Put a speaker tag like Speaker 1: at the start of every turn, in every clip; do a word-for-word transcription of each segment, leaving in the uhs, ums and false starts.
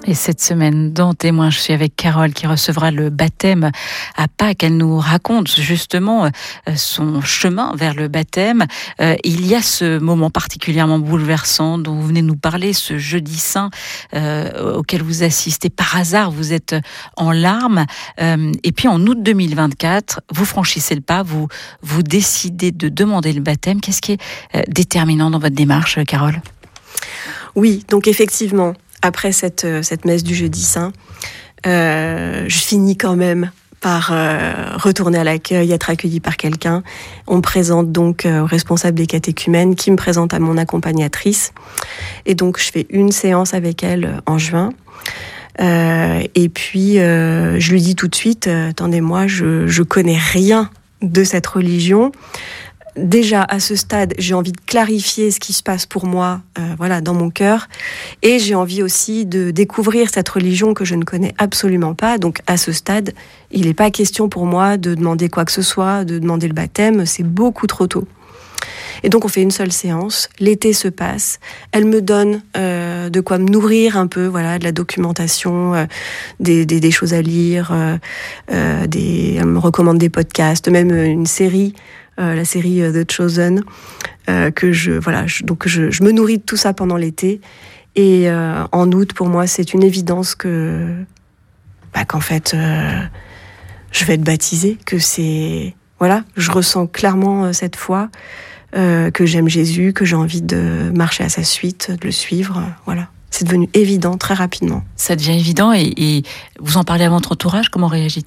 Speaker 1: Et cette semaine, dans Témoin, je suis avec Carole qui recevra le baptême à Pâques. Elle nous raconte justement son chemin vers le baptême. Il y a ce moment particulièrement bouleversant dont vous venez nous parler, ce jeudi saint euh, auquel vous assistez par hasard. Vous êtes en larmes. Euh, et puis en août deux mille vingt-quatre, vous franchissez le pas, vous, vous décidez de demander le baptême. Qu'est-ce qui est déterminant dans votre démarche, Carole ?
Speaker 2: Oui, donc effectivement, après cette, cette messe du jeudi saint, euh, je finis quand même par euh, retourner à l'accueil, être accueillie par quelqu'un. On me présente donc euh, au responsable des catéchumènes qui me présente à mon accompagnatrice. Et donc, je fais une séance avec elle euh, en juin. Euh, et puis, euh, je lui dis tout de suite, euh, attendez-moi, je, je connais rien de cette religion. Déjà, à ce stade, j'ai envie de clarifier ce qui se passe pour moi, euh, voilà, dans mon cœur. Et j'ai envie aussi de découvrir cette religion que je ne connais absolument pas. Donc, à ce stade, il n'est pas question pour moi de demander quoi que ce soit, de demander le baptême. C'est beaucoup trop tôt. Et donc, on fait une seule séance. L'été se passe. Elle me donne euh, de quoi me nourrir un peu, voilà, de la documentation, euh, des, des, des choses à lire. Euh, euh, des, elle me recommande des podcasts, même une série. Euh, la série euh, The Chosen, euh, que je voilà, je, donc je, je me nourris de tout ça pendant l'été. Et euh, en août, pour moi, c'est une évidence que, bah, qu'en fait, euh, je vais être baptisée, que c'est voilà, je ressens clairement euh, cette foi, euh, que j'aime Jésus, que j'ai envie de marcher à sa suite, de le suivre, euh, voilà. C'est devenu évident très rapidement.
Speaker 1: Ça devient évident et, et vous en parlez à votre entourage, comment réagit-il ?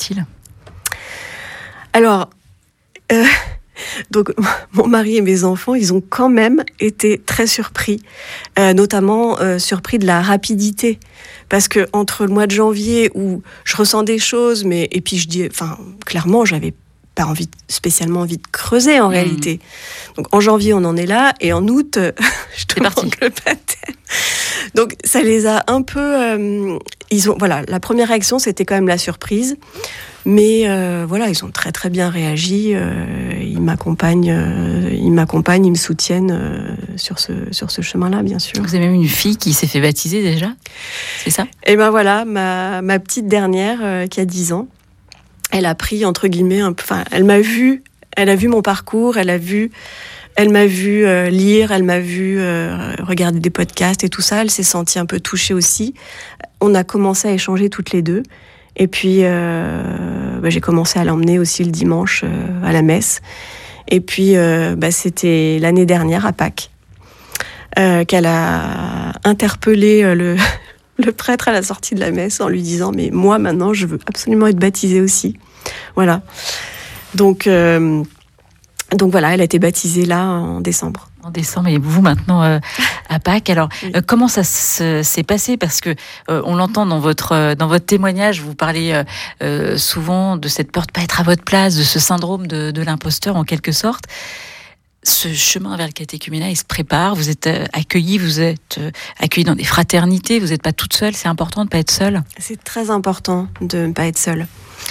Speaker 2: Alors. Euh, Donc, mon mari et mes enfants, ils ont quand même été très surpris, euh, notamment euh, surpris de la rapidité. Parce que entre le mois de janvier où je ressens des choses, mais et puis je dis, enfin, clairement, j'avais pas envie, spécialement envie de creuser en mmh. réalité. Donc, en janvier, on en est là, et en août, euh, je demande le baptême. Donc, ça les a un peu, euh, ils ont, voilà, la première réaction, c'était quand même la surprise. Mais euh, voilà, ils ont très très bien réagi. Euh, ils m'accompagnent, euh, ils m'accompagnent, ils me soutiennent euh, sur ce sur ce chemin-là, bien sûr.
Speaker 1: Vous avez même une fille qui s'est fait baptiser déjà, c'est ça ?
Speaker 2: Et ben voilà, ma ma petite dernière euh, qui a dix ans, elle a pris entre guillemets, un peu, enfin, elle m'a vu, elle a vu mon parcours, elle a vu, elle m'a vu euh, lire, elle m'a vu euh, regarder des podcasts et tout ça. Elle s'est sentie un peu touchée aussi. On a commencé à échanger toutes les deux. Et puis, euh, bah, j'ai commencé à l'emmener aussi le dimanche euh, à la messe. Et puis, euh, bah, c'était l'année dernière, à Pâques, euh, qu'elle a interpellé euh, le, le prêtre à la sortie de la messe en lui disant « Mais moi, maintenant, je veux absolument être baptisée aussi. » Voilà. Donc, euh, donc voilà, elle a été baptisée là, en décembre.
Speaker 1: En décembre, et vous maintenant euh, à Pâques. Alors, oui. euh, comment ça s- s'est passé ? Parce que euh, on l'entend dans votre euh, dans votre témoignage, vous parlez euh, euh, souvent de cette peur de pas être à votre place, de ce syndrome de, de l'imposteur en quelque sorte. Ce chemin vers le catéchuménat, il se prépare. Vous êtes euh, accueillis, vous êtes euh, accueillis dans des fraternités. Vous n'êtes pas toute seule. C'est important de pas être seule.
Speaker 2: C'est très important de ne pas être seule.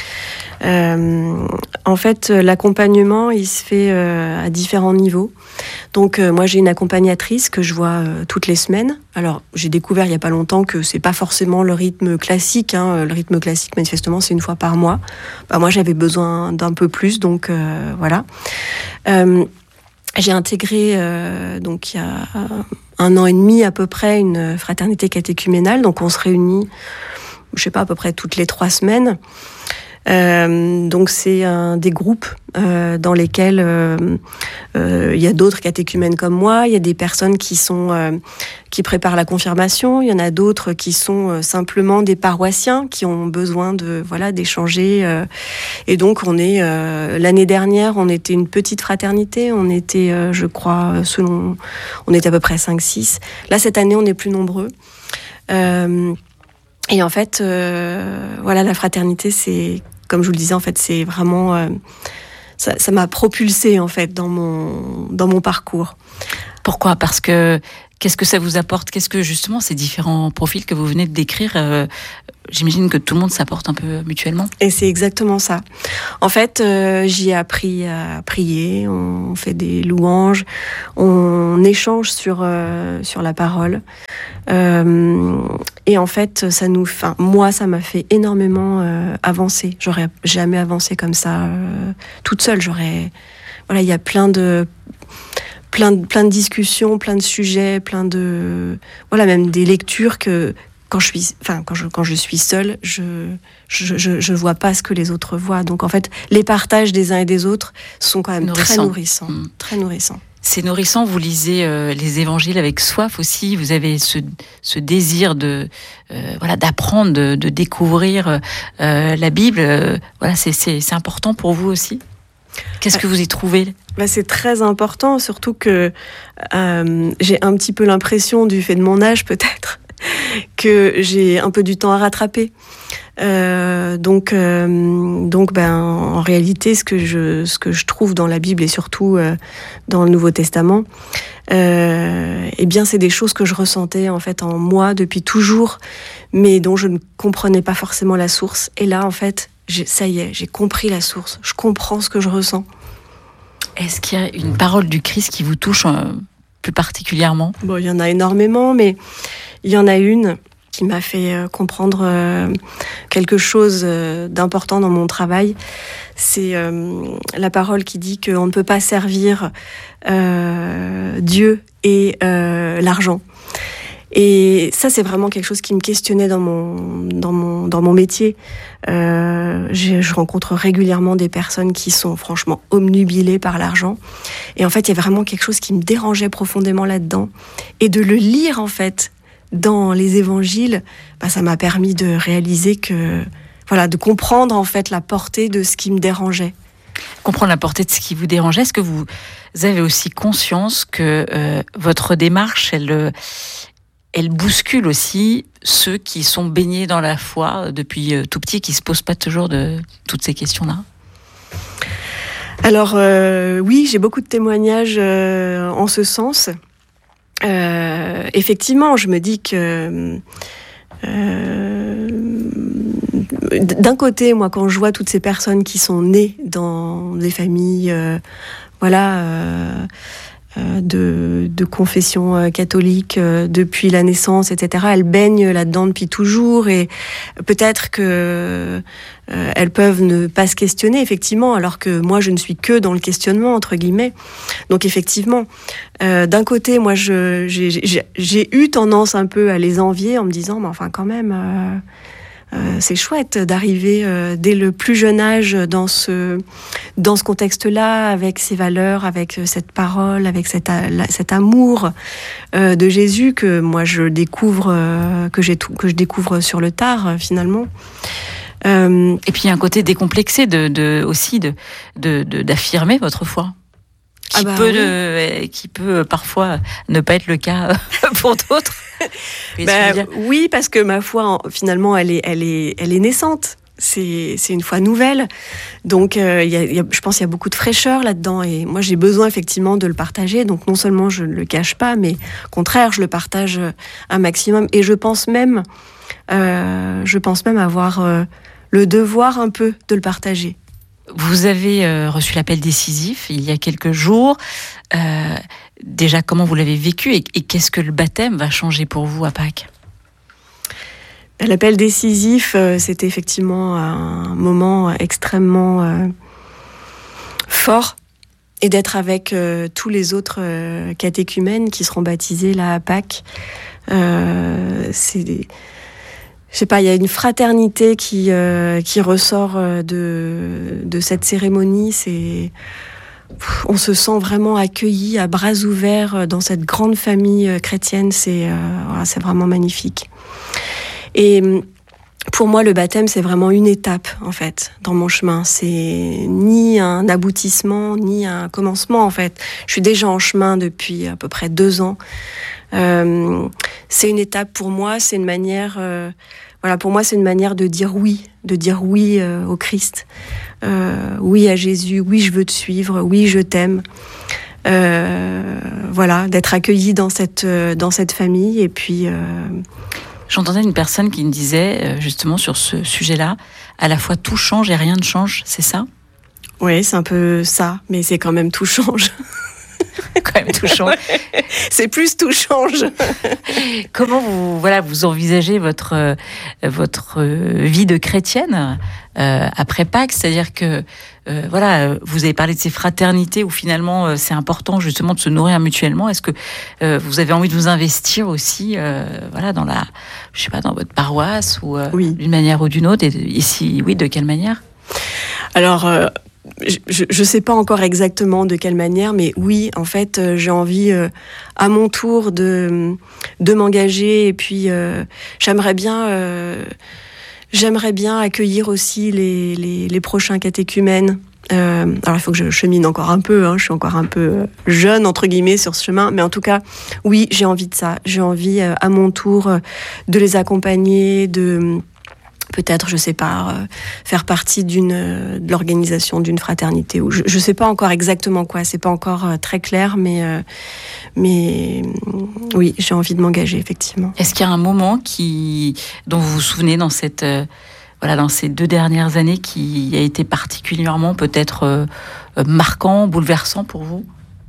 Speaker 2: Euh, en fait, l'accompagnement, il se fait euh, à différents niveaux. Donc, euh, moi, j'ai une accompagnatrice que je vois euh, toutes les semaines. Alors, j'ai découvert il y a pas longtemps que c'est pas forcément le rythme classique. Hein. Le rythme classique, manifestement, c'est une fois par mois. Bah, moi, j'avais besoin d'un peu plus, donc euh, voilà. Euh, j'ai intégré, euh, donc il y a un an et demi à peu près, une fraternité catéchuménale. Donc, on se réunit, je sais pas, à peu près toutes les trois semaines. Euh, donc c'est un des groupes euh, dans lesquels euh, euh, il y a d'autres catéchumènes comme moi, il y a des personnes qui sont euh, qui préparent la confirmation, il y en a d'autres qui sont euh, simplement des paroissiens qui ont besoin de voilà d'échanger euh, et donc on est euh, l'année dernière on était une petite fraternité, on était euh, je crois selon on était à peu près cinq six. Là cette année on est plus nombreux. Euh, et en fait euh, voilà la fraternité c'est comme je vous le disais, en fait, c'est vraiment... Euh, ça, ça m'a propulsée, en fait, dans mon, dans mon parcours.
Speaker 1: Pourquoi ? Parce que Qu'est-ce que ça vous apporte ? Qu'est-ce que justement ces différents profils que vous venez de décrire, euh, j'imagine que tout le monde s'apporte un peu mutuellement.
Speaker 2: Et c'est exactement ça. En fait, euh, j'y ai appris à prier, on fait des louanges, on échange sur euh, sur la parole. Euh, et en fait, ça nous, enfin, moi, ça m'a fait énormément euh, avancer. J'aurais jamais avancé comme ça euh, toute seule. J'aurais, voilà, il y a plein de plein de plein de discussions, plein de sujets, plein de, voilà, même des lectures que quand je suis, enfin, quand je quand je suis seule, je je je, je vois pas ce que les autres voient. Donc en fait, les partages des uns et des autres sont quand même Nourrissant. très nourrissants, mmh. très nourrissants.
Speaker 1: C'est nourrissant, vous lisez euh, les évangiles avec soif aussi, vous avez ce, ce désir de, euh, voilà, d'apprendre, de, de découvrir euh, la Bible. Euh, voilà, c'est, c'est, c'est important pour vous aussi ? Qu'est-ce que vous y trouvez ?
Speaker 2: Bah, c'est très important, surtout que euh, j'ai un petit peu l'impression, du fait de mon âge peut-être, que j'ai un peu du temps à rattraper. Euh, donc, euh, donc, ben, en réalité, ce que je, ce que je trouve dans la Bible et surtout euh, dans le Nouveau Testament, euh, eh bien, c'est des choses que je ressentais en fait en moi depuis toujours, mais dont je ne comprenais pas forcément la source. Et là, en fait, j'ai, ça y est, j'ai compris la source. Je comprends ce que je ressens.
Speaker 1: Est-ce qu'il y a une parole du Christ qui vous touche euh, plus particulièrement ?
Speaker 2: Bon, il y en a énormément, mais il y en a une qui m'a fait euh, comprendre euh, quelque chose euh, d'important dans mon travail. C'est euh, la parole qui dit qu'on ne peut pas servir euh, Dieu et euh, l'argent. Et ça, c'est vraiment quelque chose qui me questionnait dans mon dans mon dans mon métier. Euh, je, je rencontre régulièrement des personnes qui sont franchement obnubilées par l'argent. Et en fait, il y a vraiment quelque chose qui me dérangeait profondément là-dedans. Et de le lire en fait dans les évangiles, bah, ça m'a permis de réaliser que, voilà, de comprendre en fait la portée de ce qui me dérangeait.
Speaker 1: Comprendre la portée de ce qui vous dérangeait. Est-ce que vous avez aussi conscience que euh, votre démarche, elle elle bouscule aussi ceux qui sont baignés dans la foi depuis tout petit, qui ne se posent pas toujours de toutes ces questions-là ?
Speaker 2: Alors euh, oui, j'ai beaucoup de témoignages euh, en ce sens. Euh, effectivement, je me dis que euh, d'un côté, moi, quand je vois toutes ces personnes qui sont nées dans des familles, euh, voilà, euh, De, de confession catholique euh, depuis la naissance, et cetera. Elles baignent là-dedans depuis toujours et peut-être que euh, elles peuvent ne pas se questionner, effectivement, alors que moi, je ne suis que dans le questionnement, entre guillemets. Donc, effectivement, euh, d'un côté, moi, je, j'ai, j'ai, j'ai eu tendance un peu à les envier en me disant, mais enfin, quand même... Euh, Euh, c'est chouette d'arriver euh, dès le plus jeune âge dans ce, dans ce contexte-là, avec ces valeurs, avec cette parole, avec cet, a, cet amour euh, de Jésus que moi je découvre, euh, que, j'ai tout, que je découvre sur le tard euh, finalement.
Speaker 1: Euh, Et puis il y a un côté décomplexé de, de, aussi de, de, de, d'affirmer votre foi. Qui, ah bah peut oui. de, qui peut parfois ne pas être le cas pour d'autres.
Speaker 2: Bah, oui, parce que ma foi, finalement, elle est, elle est, elle est naissante. C'est, c'est une foi nouvelle. Donc, euh, y a, y a, je pense qu'il y a beaucoup de fraîcheur là-dedans. Et moi, j'ai besoin effectivement de le partager. Donc, non seulement je ne le cache pas, mais au contraire, je le partage un maximum. Et je pense même, euh, je pense même avoir euh, le devoir un peu de le partager.
Speaker 1: Vous avez euh, reçu l'appel décisif il y a quelques jours. Euh, déjà, comment vous l'avez vécu et, et qu'est-ce que le baptême va changer pour vous à Pâques ?
Speaker 2: L'appel décisif, euh, c'était effectivement un moment extrêmement euh, fort. Et d'être avec euh, tous les autres euh, catéchumènes qui seront baptisés là à Pâques, euh, c'est des... Je sais pas, il y a une fraternité qui euh, qui ressort de de cette cérémonie. C'est, on se sent vraiment accueilli à bras ouverts dans cette grande famille chrétienne. C'est euh, voilà, c'est vraiment magnifique. Et pour moi, le baptême, c'est vraiment une étape en fait dans mon chemin. C'est ni un aboutissement ni un commencement en fait. Je suis déjà en chemin depuis à peu près deux ans. Euh, c'est une étape pour moi. C'est une manière euh, Voilà, pour moi, c'est une manière de dire oui, de dire oui euh, au Christ, euh, oui à Jésus, oui, je veux te suivre, oui, je t'aime. euh, voilà, d'être accueillie dans cette dans cette famille. Et puis, euh...
Speaker 1: j'entendais une personne qui me disait justement sur ce sujet-là, à la fois tout change et rien ne change, c'est ça ?
Speaker 2: Oui, c'est un peu ça, mais c'est quand même tout change.
Speaker 1: Quand même tout change.
Speaker 2: C'est plus tout change.
Speaker 1: Comment vous voilà vous envisagez votre euh, votre euh, vie de chrétienne euh, après Pâques, c'est-à-dire que euh, voilà vous avez parlé de ces fraternités où finalement euh, c'est important justement de se nourrir mutuellement. Est-ce que euh, vous avez envie de vous investir aussi euh, voilà dans la je sais pas dans votre paroisse ou euh,
Speaker 2: oui.
Speaker 1: d'une manière ou d'une autre, et, et si oui, de quelle manière?
Speaker 2: Alors euh... Je ne sais pas encore exactement de quelle manière, mais oui, en fait, euh, j'ai envie euh, à mon tour de, de m'engager. Et puis, euh, j'aimerais bien, euh, j'aimerais bien accueillir aussi les, les, les prochains catéchumènes. Euh, alors, il faut que je chemine encore un peu. Hein, je suis encore un peu jeune, entre guillemets, sur ce chemin. Mais en tout cas, oui, j'ai envie de ça. J'ai envie, euh, à mon tour, euh, de les accompagner, de... peut-être, je sais pas, euh, faire partie d'une euh, de l'organisation d'une fraternité. Ou je, je sais pas encore exactement quoi. C'est pas encore euh, très clair, mais euh, mais oui, j'ai envie de m'engager effectivement.
Speaker 1: Est-ce qu'il y a un moment qui dont vous vous souvenez dans cette euh, voilà dans ces deux dernières années qui a été particulièrement peut-être euh, marquant, bouleversant pour vous?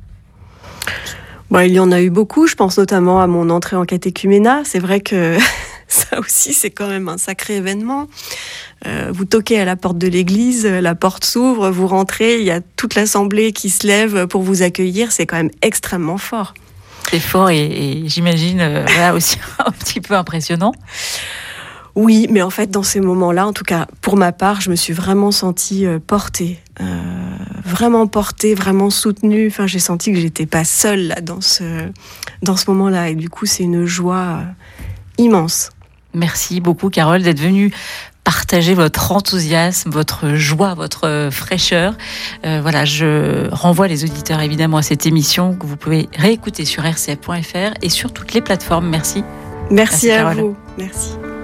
Speaker 2: Bon, il y en a eu beaucoup. Je pense notamment à mon entrée en catéchuménat. C'est vrai que ça aussi, c'est quand même un sacré événement. Euh, vous toquez à la porte de l'église, la porte s'ouvre, vous rentrez, il y a toute l'assemblée qui se lève pour vous accueillir. C'est quand même extrêmement fort.
Speaker 1: C'est fort et, et j'imagine euh, voilà, aussi un petit peu impressionnant.
Speaker 2: Oui, mais en fait, dans ces moments-là, en tout cas, pour ma part, je me suis vraiment sentie euh, portée. Euh, vraiment portée, vraiment soutenue. Enfin, j'ai senti que j'étais pas seule là, dans ce, dans ce moment-là. Et du coup, c'est une joie euh, immense.
Speaker 1: Merci beaucoup, Carole, d'être venue partager votre enthousiasme, votre joie, votre fraîcheur. Euh, voilà, je renvoie les auditeurs évidemment à cette émission que vous pouvez réécouter sur r c f point f r et sur toutes les plateformes. Merci.
Speaker 2: Merci, Merci à
Speaker 1: Carole.
Speaker 2: vous. Merci.